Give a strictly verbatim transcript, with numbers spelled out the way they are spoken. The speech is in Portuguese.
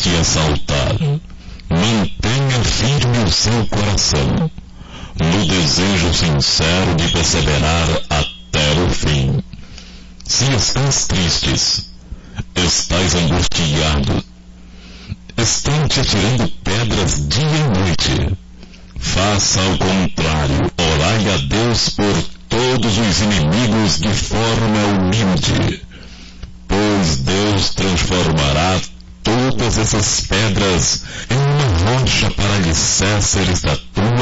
te exaltar. Mantenha firme o seu coração, no desejo sincero de perseverar até o fim. Se estás tristes, estás angustiado, estão te atirando pedras dia e noite, faça ao contrário, orai a Deus por todos os inimigos de forma humilde, pois Deus transformará todas essas pedras em uma rocha para alicerces da tua